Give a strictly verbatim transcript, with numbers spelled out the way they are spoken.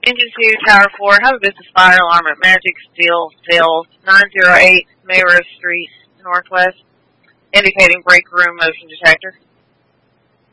Engine two, Tower four, have a business fire alarm at Magic Steel Sales, nine oh eight Mayrose Street, Northwest, indicating break room motion detector.